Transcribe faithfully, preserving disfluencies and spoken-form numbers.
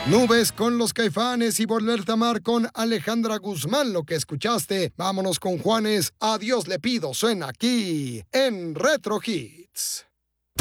Nubes con los Caifanes y Volverte a Amar con Alejandra Guzmán, lo que escuchaste. Vámonos con Juanes, A Dios le pido, suena aquí en Retro Hits.